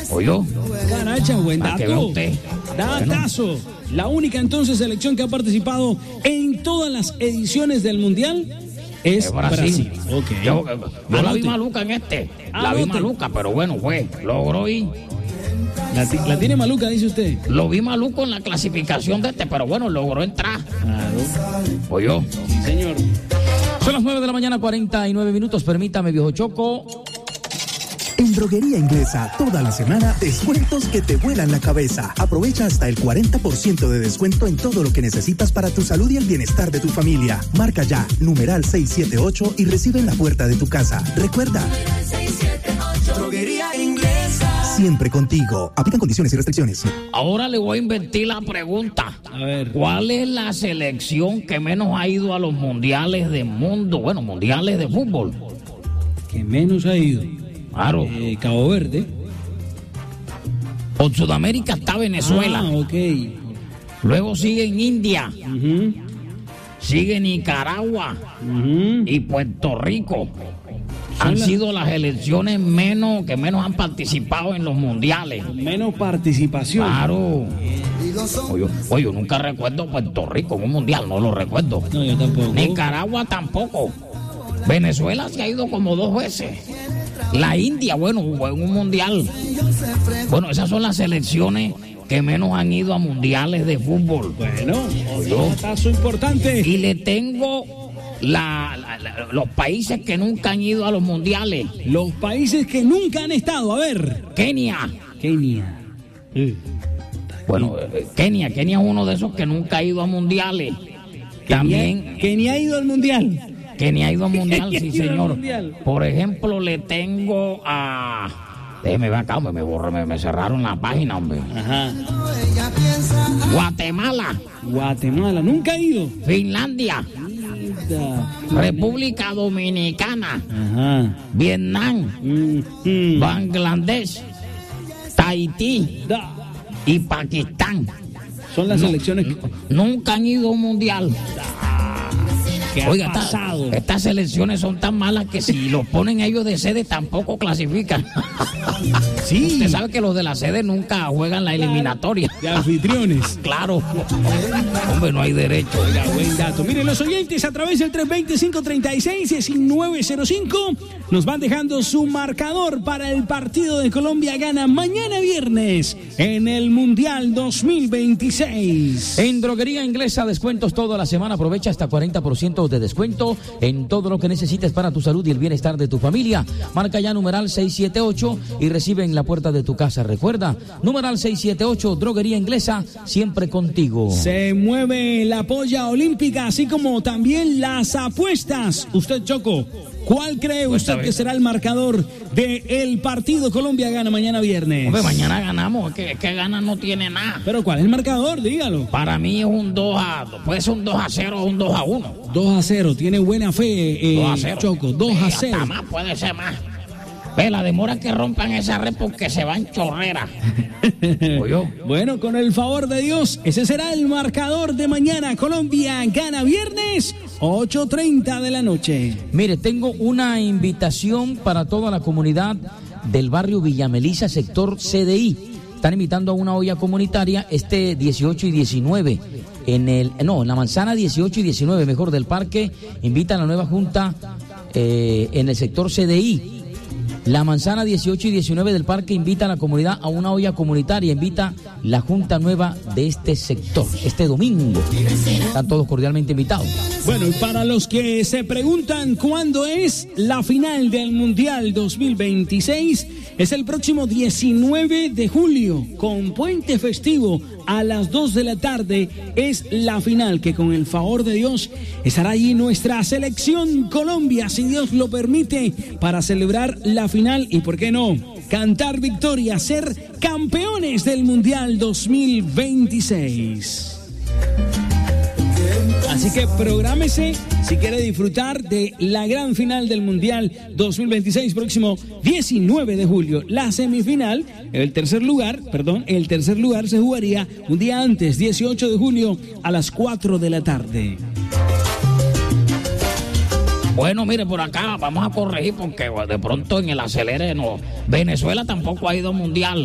¿Oyó? Caracha, buen Para que vea dato. usted. Datazo. Bueno. La única entonces selección que ha participado en todas las ediciones del Mundial es Brasil. Okay. Yo la vi maluca en este. La vi maluca, pero bueno, logró ir. La tiene maluca, dice usted. Lo vi maluco en la clasificación de este, pero bueno, logró entrar. Claro. ¿Oyó? Sí, señor. Son las 9 de la mañana, 49 minutos. Permítame, viejo Choco. En Droguería Inglesa, toda la semana, descuentos que te vuelan la cabeza. Aprovecha hasta el 40% de descuento en todo lo que necesitas para tu salud y el bienestar de tu familia. Marca ya, numeral 678 y recibe en la puerta de tu casa. Recuerda, 678. Droguería Inglesa. Siempre contigo. Aplican condiciones y restricciones. Ahora le voy a invertir la pregunta. A ver. ¿Cuál es la selección que menos ha ido a los mundiales del mundo? Bueno, mundiales de fútbol. Que menos ha ido. Claro. Cabo Verde. Por Sudamérica está Venezuela. Ok. Luego sigue en India. Sigue Nicaragua. Y Puerto Rico. Han sido las elecciones que menos han participado en los mundiales. Menos participación. Claro. Oye, yo nunca recuerdo Puerto Rico en un mundial, no lo recuerdo. No, yo tampoco. Nicaragua tampoco. Venezuela se ha ido como 2 veces. La India, bueno, jugó en un mundial. Bueno, esas son las selecciones que menos han ido a mundiales de fútbol. Bueno, un paso importante. Y le tengo los países que nunca han ido a los mundiales. Los países que nunca han estado, a ver. Kenia. Bueno, Kenia es uno de esos que nunca ha ido a mundiales. También. Kenia ha ido al mundial. Kenia ha ido al mundial, sí, señor. Por ejemplo, le tengo a. Déjeme ver acá, me cerraron la página, hombre. Ajá. Guatemala, nunca ha ido. Finlandia. República Dominicana. Ajá. Vietnam. Bangladesh. Tahití. Y Pakistán. Son las selecciones que nunca han ido a un mundial. Oiga, estas selecciones son tan malas que si los ponen ellos de sede tampoco clasifican. Sí. Usted sabe que los de la sede nunca juegan la eliminatoria. De anfitriones. Claro. Hombre, no hay derecho. Oiga, buen dato. Miren, los oyentes a través del 320-536-1905 nos van dejando su marcador para el partido de Colombia gana mañana viernes en el Mundial 2026. En Droguería Inglesa, descuentos toda la semana. Aprovecha hasta 40% de descuento en todo lo que necesites para tu salud y el bienestar de tu familia. Marca ya numeral 678 y recibe en la puerta de tu casa. Recuerda, numeral 678, Droguería Inglesa, siempre contigo. Se mueve la polla olímpica, así como también las apuestas. Usted, Choco, ¿cuál cree usted que será el marcador del partido Colombia gana mañana viernes? Hombre, mañana ganamos, es que gana no tiene nada. ¿Pero cuál es el marcador? Dígalo. Para mí es un 2-0, puede ser un 2-0 o un 2-1. 2-0, tiene buena fe, 2-0. Choco, 2-0. Hasta más, puede ser más. Ve, la demora que rompan esa red porque se van chorrera. Bueno, con el favor de Dios, ese será el marcador de mañana. Colombia gana viernes, 8:30 de la noche. Mire, tengo una invitación para toda la comunidad del barrio Villa Melisa, sector CDI. Están invitando a una olla comunitaria este 18 y 19. En la manzana 18 y 19, mejor, del parque. Invitan a la nueva junta en el sector CDI. La manzana 18 y 19 del parque invita a la comunidad a una olla comunitaria. Invita la junta nueva de este sector, este domingo. Están todos cordialmente invitados. Bueno, y para los que se preguntan cuándo es la final del Mundial 2026, es el próximo 19 de julio, con puente festivo a las 2 de la tarde. Es la final que, con el favor de Dios, estará allí nuestra selección Colombia, si Dios lo permite, para celebrar la final y, ¿por qué no?, cantar victoria, ser campeones del Mundial 2026. Así que prográmese si quiere disfrutar de la gran final del Mundial 2026, próximo 19 de julio. La semifinal, el tercer lugar se jugaría un día antes, 18 de julio, a las 4 de la tarde. Bueno, mire, por acá vamos a corregir porque de pronto en el acelere Venezuela tampoco ha ido al mundial.